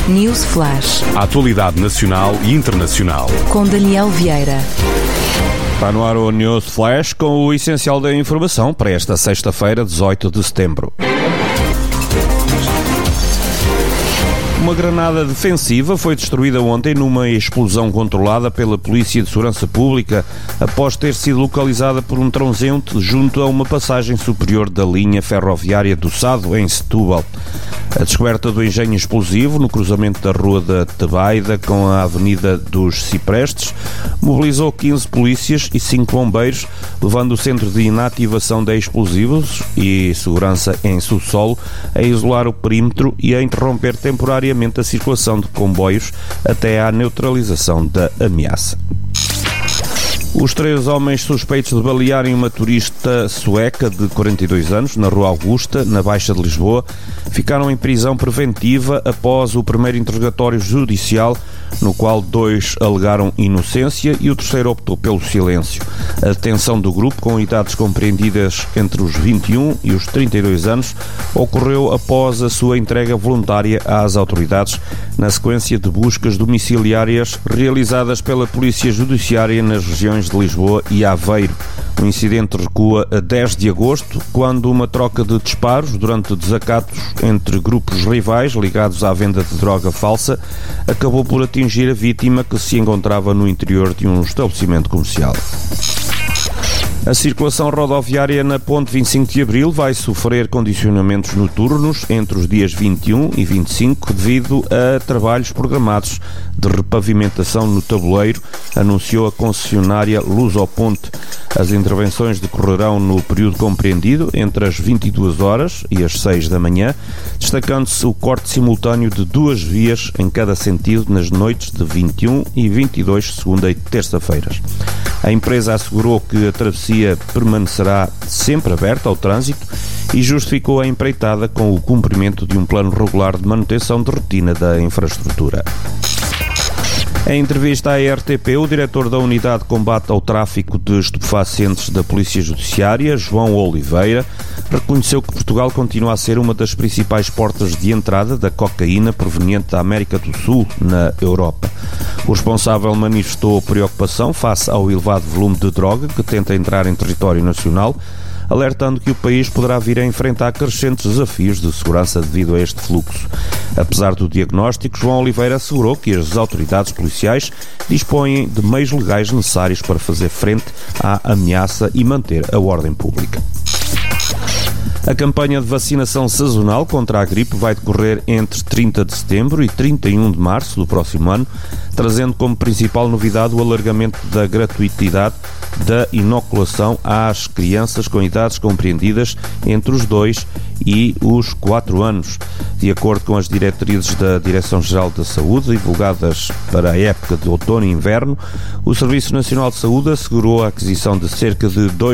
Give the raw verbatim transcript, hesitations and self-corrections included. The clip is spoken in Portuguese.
News Flash. A atualidade nacional e internacional. Com Daniel Vieira. Está no ar o News Flash com o essencial da informação para esta sexta-feira, dezoito de setembro. Uma granada defensiva foi destruída ontem numa explosão controlada pela Polícia de Segurança Pública após ter sido localizada por um transeunte junto a uma passagem superior da linha ferroviária do Sado, em Setúbal. A descoberta do engenho explosivo no cruzamento da Rua da Tebaida com a Avenida dos Ciprestes mobilizou quinze polícias e cinco bombeiros, levando o Centro de Inativação de Explosivos e Segurança em Subsolo a isolar o perímetro e a interromper temporariamente a circulação de comboios até à neutralização da ameaça. Os três homens suspeitos de balearem uma turista sueca de quarenta e dois anos na Rua Augusta, na Baixa de Lisboa, ficaram em prisão preventiva após o primeiro interrogatório judicial, no qual dois alegaram inocência e o terceiro optou pelo silêncio. A detenção do grupo, com idades compreendidas entre os vinte e um e os trinta e dois anos, ocorreu após a sua entrega voluntária às autoridades, na sequência de buscas domiciliárias realizadas pela Polícia Judiciária nas regiões de Lisboa e Aveiro. O incidente recua a dez de agosto, quando uma troca de disparos durante desacatos entre grupos rivais ligados à venda de droga falsa acabou por atingir a vítima, que se encontrava no interior de um estabelecimento comercial. A circulação rodoviária na Ponte vinte e cinco de Abril vai sofrer condicionamentos noturnos entre os dias vinte e um e vinte e cinco devido a trabalhos programados de repavimentação no tabuleiro, anunciou a concessionária Lusoponte. As intervenções decorrerão no período compreendido entre as vinte e duas horas e as seis da manhã, destacando-se o corte simultâneo de duas vias em cada sentido nas noites de vinte e um e vinte e dois, segunda e terça-feiras. A empresa assegurou que a travessia permanecerá sempre aberta ao trânsito e justificou a empreitada com o cumprimento de um plano regular de manutenção de rotina da infraestrutura. Em entrevista à R T P, o diretor da Unidade de Combate ao Tráfico de Estupefacientes da Polícia Judiciária, João Oliveira, reconheceu que Portugal continua a ser uma das principais portas de entrada da cocaína proveniente da América do Sul na Europa. O responsável manifestou preocupação face ao elevado volume de droga que tenta entrar em território nacional, alertando que o país poderá vir a enfrentar crescentes desafios de segurança devido a este fluxo. Apesar do diagnóstico, João Oliveira assegurou que as autoridades policiais dispõem de meios legais necessários para fazer frente à ameaça e manter a ordem pública. A campanha de vacinação sazonal contra a gripe vai decorrer entre trinta de setembro e trinta e um de março do próximo ano, trazendo como principal novidade o alargamento da gratuitidade da inoculação às crianças com idades compreendidas entre os dois e os quatro anos. De acordo com as diretrizes da Direção-Geral da Saúde, divulgadas para a época de outono e inverno, o Serviço Nacional de Saúde assegurou a aquisição de cerca de dois